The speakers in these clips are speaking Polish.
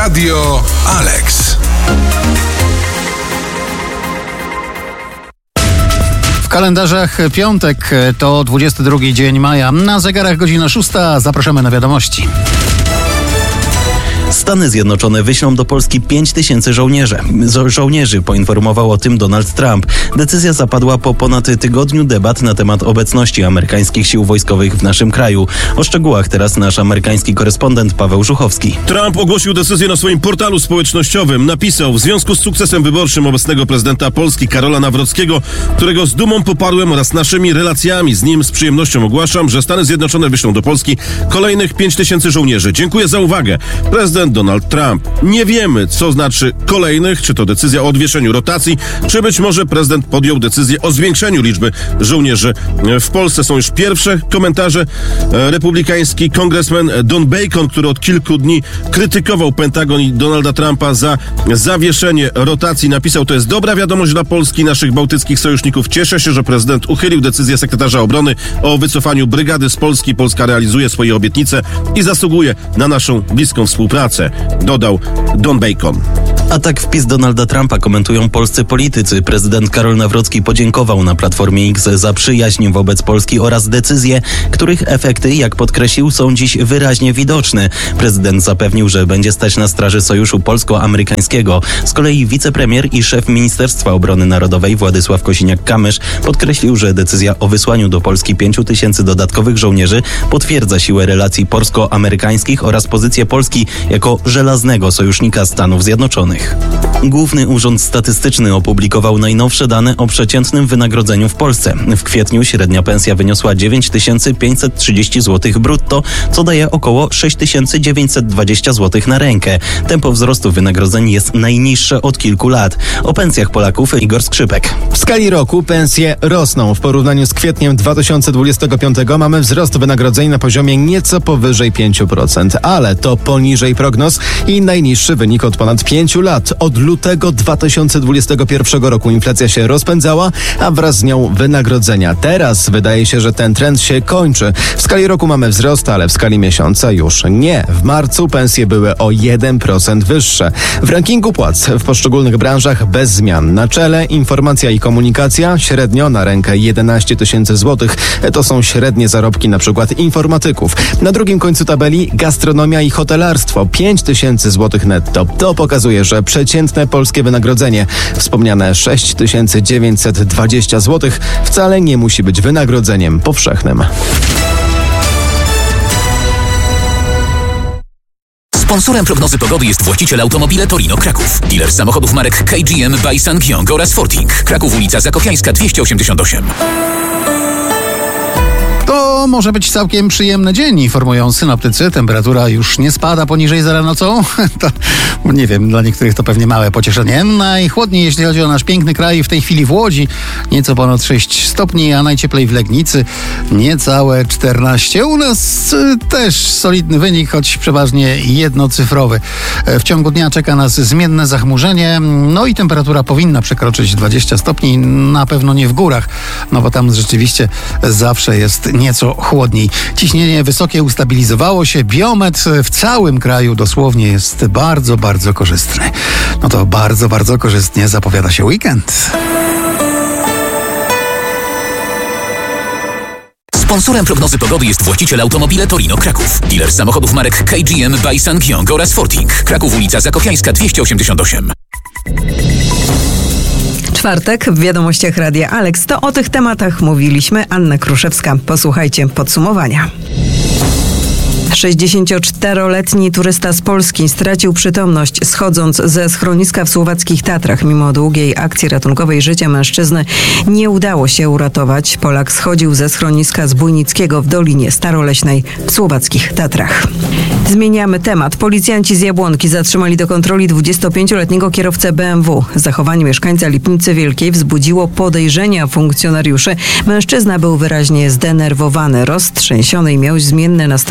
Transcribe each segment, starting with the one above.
Radio Alex. W kalendarzach piątek to 22 dzień maja. Na zegarach godzina 6. Zapraszamy na wiadomości. Stany Zjednoczone wyślą do Polski 5000 żołnierzy, poinformował o tym Donald Trump. Decyzja zapadła po ponad tygodniu debat na temat obecności amerykańskich sił wojskowych w naszym kraju. O szczegółach teraz nasz amerykański korespondent Paweł Żuchowski. Trump ogłosił decyzję na swoim portalu społecznościowym. Napisał: w związku z sukcesem wyborczym obecnego prezydenta Polski Karola Nawrockiego, którego z dumą poparłem, oraz naszymi relacjami z nim, z przyjemnością ogłaszam, że Stany Zjednoczone wyślą do Polski kolejnych 5000 żołnierzy. Dziękuję za uwagę. Prezydent Donald Trump. Nie wiemy, co znaczy kolejnych, czy to decyzja o odwieszeniu rotacji, czy być może prezydent podjął decyzję o zwiększeniu liczby żołnierzy. W Polsce są już pierwsze komentarze. Republikański kongresmen Don Bacon, który od kilku dni krytykował Pentagon i Donalda Trumpa za zawieszenie rotacji, napisał: to jest dobra wiadomość dla Polski, naszych bałtyckich sojuszników. Cieszę się, że prezydent uchylił decyzję sekretarza obrony o wycofaniu brygady z Polski. Polska realizuje swoje obietnice i zasługuje na naszą bliską współpracę, dodał Don Bacon. A tak wpis Donalda Trumpa komentują polscy politycy. Prezydent Karol Nawrocki podziękował na Platformie X za przyjaźń wobec Polski oraz decyzje, których efekty, jak podkreślił, są dziś wyraźnie widoczne. Prezydent zapewnił, że będzie stać na straży sojuszu polsko-amerykańskiego. Z kolei wicepremier i szef Ministerstwa Obrony Narodowej Władysław Kosiniak-Kamysz podkreślił, że decyzja o wysłaniu do Polski 5000 dodatkowych żołnierzy potwierdza siłę relacji polsko-amerykańskich oraz pozycję Polski jako żelaznego sojusznika Stanów Zjednoczonych. Główny Urząd Statystyczny opublikował najnowsze dane o przeciętnym wynagrodzeniu w Polsce. W kwietniu średnia pensja wyniosła 9530 zł brutto, co daje około 6920 zł na rękę. Tempo wzrostu wynagrodzeń jest najniższe od kilku lat. O pensjach Polaków Igor Skrzypek. W skali roku pensje rosną. W porównaniu z kwietniem 2025 mamy wzrost wynagrodzeń na poziomie nieco powyżej 5%, ale to poniżej prognoz i najniższy wynik od ponad 5 lat. Od lutego 2021 roku inflacja się rozpędzała, a wraz z nią wynagrodzenia. Teraz wydaje się, że ten trend się kończy. W skali roku mamy wzrost, ale w skali miesiąca już nie. W marcu pensje były o 1% wyższe. W rankingu płac w poszczególnych branżach bez zmian. Na czele informacja i komunikacja, średnio na rękę 11 000 złotych. To są średnie zarobki na przykład informatyków. Na drugim końcu tabeli gastronomia i hotelarstwo, 5000 złotych netto. To pokazuje, że przeciętne polskie wynagrodzenie, wspomniane 6920 zł, wcale nie musi być wynagrodzeniem powszechnym. Sponsorem prognozy pogody jest właściciel Automobile Torino Kraków. Dealer samochodów marek KGM, Bajsan, Kyong oraz Forting. Kraków, ulica Zakopiańska 288. To może być całkiem przyjemny dzień, informują synoptycy. Temperatura już nie spada poniżej zera nocą. To, nie wiem, dla niektórych to pewnie małe pocieszenie. Najchłodniej, jeśli chodzi o nasz piękny kraj, w tej chwili w Łodzi nieco ponad 6 stopni, a najcieplej w Legnicy niecałe 14. U nas też solidny wynik, choć przeważnie jednocyfrowy. W ciągu dnia czeka nas zmienne zachmurzenie, no i temperatura powinna przekroczyć 20 stopni, na pewno nie w górach, no bo tam rzeczywiście zawsze jest nieco chłodniej. Ciśnienie wysokie ustabilizowało się. Biometr w całym kraju dosłownie jest bardzo, bardzo korzystny. No to bardzo, bardzo korzystnie zapowiada się weekend. Sponsorem prognozy pogody jest właściciel Automobile Torino Kraków. Dealer samochodów marek KGM, Bajsan, Kyong oraz Forting. Kraków, ulica Zakopiańska 288. Czwartek w wiadomościach Radia Alex. To o tych tematach mówiliśmy. Anna Kruszewska. Posłuchajcie podsumowania. 64-letni turysta z Polski stracił przytomność schodząc ze schroniska w słowackich Tatrach. Mimo długiej akcji ratunkowej życia mężczyzny nie udało się uratować. Polak schodził ze schroniska z Bujnickiego w Dolinie Staroleśnej w słowackich Tatrach. Zmieniamy temat. Policjanci z Jabłonki zatrzymali do kontroli 25-letniego kierowcę BMW. Zachowanie mieszkańca Lipnicy Wielkiej wzbudziło podejrzenia funkcjonariuszy. Mężczyzna był wyraźnie zdenerwowany, roztrzęsiony i miał zmienne nastroje.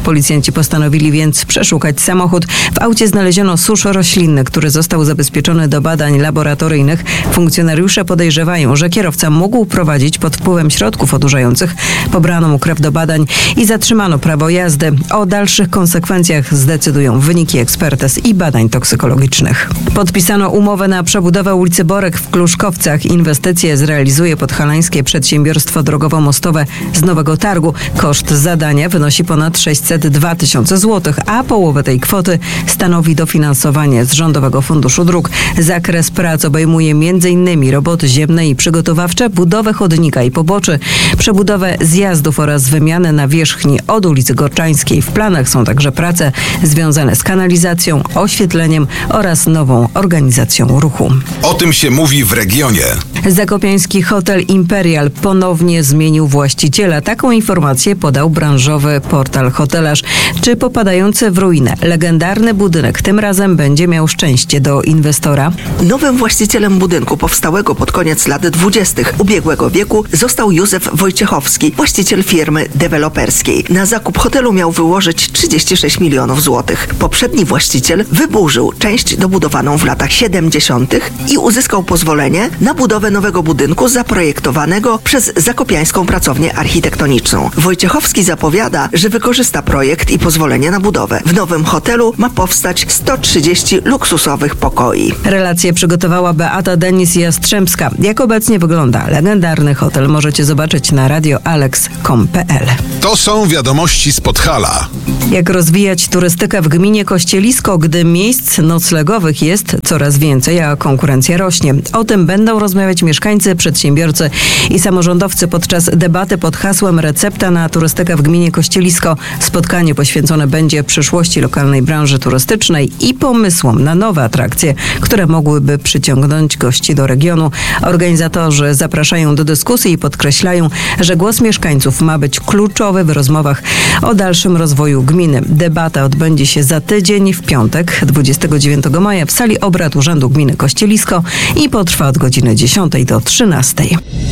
Policjanci postanowili więc przeszukać samochód. W aucie znaleziono susz roślinny, który został zabezpieczony do badań laboratoryjnych. Funkcjonariusze podejrzewają, że kierowca mógł prowadzić pod wpływem środków odurzających. Pobrano mu krew do badań i zatrzymano prawo jazdy. O dalszych konsekwencjach zdecydują wyniki ekspertyz i badań toksykologicznych. Podpisano umowę na przebudowę ulicy Borek w Kluszkowcach. Inwestycje zrealizuje podhalańskie przedsiębiorstwo drogowo-mostowe z Nowego Targu. Koszt zadania wynosi ponad 602 tysiące złotych, a połowę tej kwoty stanowi dofinansowanie z Rządowego Funduszu Dróg. Zakres prac obejmuje m.in. roboty ziemne i przygotowawcze, budowę chodnika i poboczy, przebudowę zjazdów oraz wymianę nawierzchni od ulicy Gorczańskiej. W planach są także prace związane z kanalizacją, oświetleniem oraz nową organizacją ruchu. O tym się mówi w regionie. Zakopiański hotel Imperial ponownie zmienił właściciela. Taką informację podał branżowy portal Hotelarz. Czy popadający w ruinę legendarny budynek tym razem będzie miał szczęście do inwestora? Nowym właścicielem budynku powstałego pod koniec lat 20. ubiegłego wieku został Józef Wojciechowski, właściciel firmy deweloperskiej. Na zakup hotelu miał wyłożyć 36 milionów złotych. Poprzedni właściciel wyburzył część dobudowaną w latach 70. i uzyskał pozwolenie na budowę nowego budynku zaprojektowanego przez Zakopiańską Pracownię Architektoniczną. Wojciechowski zapowiada, że wykorzysta projekt i pozwolenie na budowę. W nowym hotelu ma powstać 130 luksusowych pokoi. Relację przygotowała Beata Denis-Jastrzębska. Jak obecnie wygląda legendarny hotel, możecie zobaczyć na radioalex.com.pl. To są wiadomości z Podhala. Jak rozwijać turystykę w gminie Kościelisko, gdy miejsc noclegowych jest coraz więcej, a konkurencja rośnie. O tym będą rozmawiać mieszkańcy, przedsiębiorcy i samorządowcy podczas debaty pod hasłem Recepta na turystykę w gminie Kościelisko. Spotkanie poświęcone będzie przyszłości lokalnej branży turystycznej i pomysłom na nowe atrakcje, które mogłyby przyciągnąć gości do regionu. Organizatorzy zapraszają do dyskusji i podkreślają, że głos mieszkańców ma być kluczowy w rozmowach o dalszym rozwoju gminy. Debata odbędzie się za tydzień w piątek, 29 maja w sali obrad Urzędu Gminy Kościelisko i potrwa od godziny 10 do 13.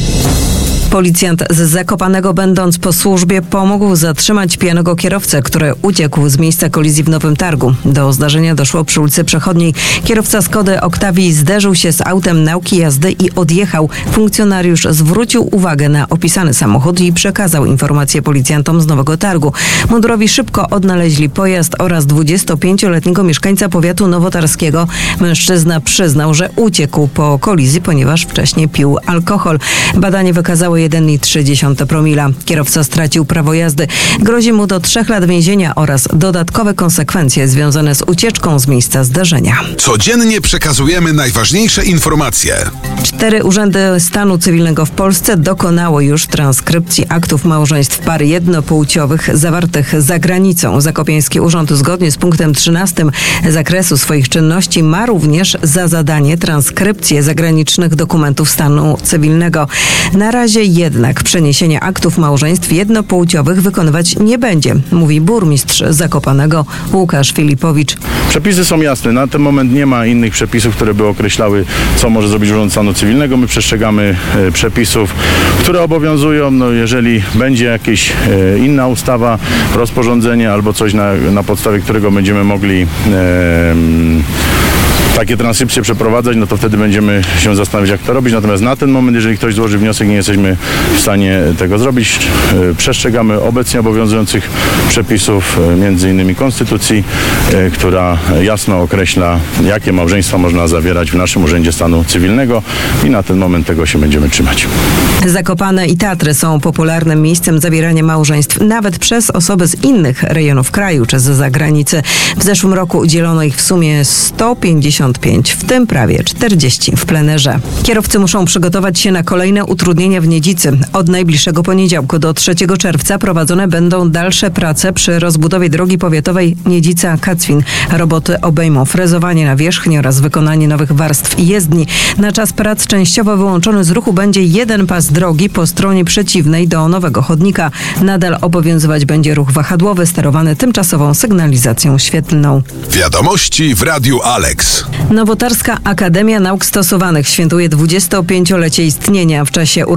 Policjant z Zakopanego, będąc po służbie, pomógł zatrzymać pijanego kierowcę, który uciekł z miejsca kolizji w Nowym Targu. Do zdarzenia doszło przy ulicy Przechodniej. Kierowca Skody Octavii zderzył się z autem nauki jazdy i odjechał. Funkcjonariusz zwrócił uwagę na opisany samochód i przekazał informację policjantom z Nowego Targu. Mundurowi szybko odnaleźli pojazd oraz 25-letniego mieszkańca powiatu nowotarskiego. Mężczyzna przyznał, że uciekł po kolizji, ponieważ wcześniej pił alkohol. Badanie wykazało 1,3 promila. Kierowca stracił prawo jazdy. Grozi mu do 3 lat więzienia oraz dodatkowe konsekwencje związane z ucieczką z miejsca zdarzenia. Codziennie przekazujemy najważniejsze informacje. 4 urzędy stanu cywilnego w Polsce dokonało już transkrypcji aktów małżeństw par jednopłciowych zawartych za granicą. Zakopiański Urząd zgodnie z punktem 13 zakresu swoich czynności ma również za zadanie transkrypcję zagranicznych dokumentów stanu cywilnego. Na razie jednak przeniesienie aktów małżeństw jednopłciowych wykonywać nie będzie, mówi burmistrz Zakopanego Łukasz Filipowicz. Przepisy są jasne. Na ten moment nie ma innych przepisów, które by określały, co może zrobić Urząd Stanu Cywilnego. My przestrzegamy przepisów, które obowiązują. No, jeżeli będzie jakaś inna ustawa, rozporządzenie albo coś, na podstawie którego będziemy mogli takie transkrypcje przeprowadzać, no to wtedy będziemy się zastanawiać, jak to robić. Natomiast na ten moment, jeżeli ktoś złoży wniosek, nie jesteśmy w stanie tego zrobić. Przestrzegamy obecnie obowiązujących przepisów, między innymi Konstytucji, która jasno określa, jakie małżeństwa można zawierać w naszym Urzędzie Stanu Cywilnego i na ten moment tego się będziemy trzymać. Zakopane i Tatry są popularnym miejscem zawierania małżeństw, nawet przez osoby z innych rejonów kraju czy z zagranicy. W zeszłym roku udzielono ich w sumie 155, w tym prawie 40 w plenerze. Kierowcy muszą przygotować się na kolejne utrudnienia w Niedzicy. Od najbliższego poniedziałku do 3 czerwca prowadzone będą dalsze prace przy rozbudowie drogi powiatowej Niedzica-Kacwin. Roboty obejmą frezowanie nawierzchni oraz wykonanie nowych warstw jezdni. Na czas prac częściowo wyłączony z ruchu będzie jeden pas drogi po stronie przeciwnej do nowego chodnika. Nadal obowiązywać będzie ruch wahadłowy sterowany tymczasową sygnalizacją świetlną. Wiadomości w Radiu Alex. Nowotarska Akademia Nauk Stosowanych świętuje 25-lecie istnienia. W czasie uroczystych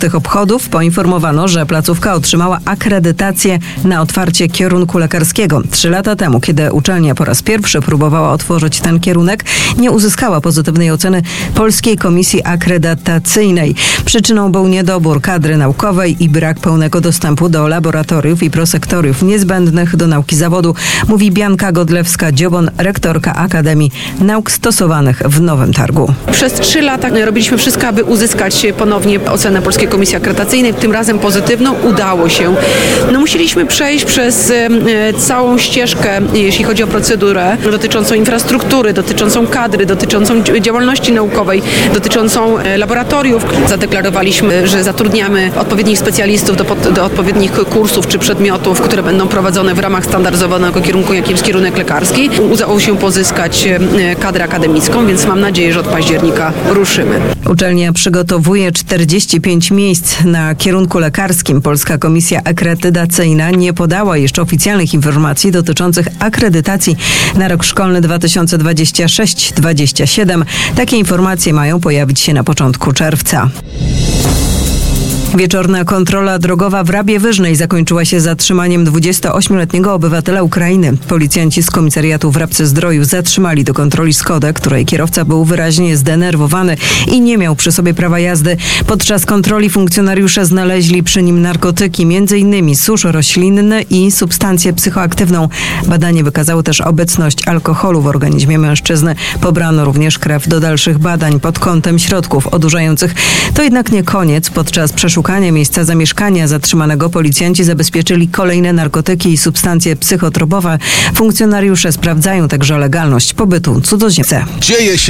tych obchodów poinformowano, że placówka otrzymała akredytację na otwarcie kierunku lekarskiego. 3 lata temu, kiedy uczelnia po raz pierwszy próbowała otworzyć ten kierunek, nie uzyskała pozytywnej oceny Polskiej Komisji Akredytacyjnej. Przyczyną był niedobór kadry naukowej i brak pełnego dostępu do laboratoriów i prosektoriów niezbędnych do nauki zawodu, mówi Bianka Godlewska-Dziobon, rektorka Akademii Nauk Stosowanych w Nowym Targu. Przez 3 lata robiliśmy wszystko, aby uzyskać ponownie ocenę Polskiej Komisji Akredytacyjnej. Tym razem pozytywną. Udało się. Musieliśmy przejść przez całą ścieżkę, jeśli chodzi o procedurę dotyczącą infrastruktury, dotyczącą kadry, dotyczącą działalności naukowej, dotyczącą laboratoriów. Zadeklarowaliśmy, że zatrudniamy odpowiednich specjalistów do odpowiednich kursów czy przedmiotów, które będą prowadzone w ramach standaryzowanego kierunku, jakim jest kierunek lekarski. Udało się pozyskać kadrę akademicką, więc mam nadzieję, że od października ruszymy. Uczelnia przygotowuje 45 miejsc na kierunku lekarskim. Polska Komisja Akredytacyjna nie podała jeszcze oficjalnych informacji dotyczących akredytacji na rok szkolny 2026-27. Takie informacje mają pojawić się na początku czerwca. Wieczorna kontrola drogowa w Rabie Wyżnej zakończyła się zatrzymaniem 28-letniego obywatela Ukrainy. Policjanci z komisariatu w Rabce-Zdroju zatrzymali do kontroli Skodę, której kierowca był wyraźnie zdenerwowany i nie miał przy sobie prawa jazdy. Podczas kontroli funkcjonariusze znaleźli przy nim narkotyki, m.in. susz roślinny i substancję psychoaktywną. Badanie wykazało też obecność alkoholu w organizmie mężczyzny. Pobrano również krew do dalszych badań pod kątem środków odurzających. To jednak nie koniec. Podczas przeszukania miejsca zamieszkania zatrzymanego policjanci zabezpieczyli kolejne narkotyki i substancje psychotropowe. Funkcjonariusze sprawdzają także legalność pobytu cudzoziemcy. Dzieje się